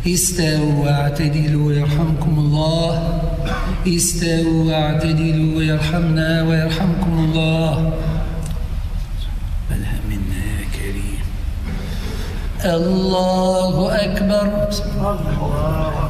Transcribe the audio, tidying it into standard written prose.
استووا واعتدلوا يرحمكم الله. استووا واعتدلوا يرحمنا ويرحمكم الله. بلها منا يا كريم. الله أكبر.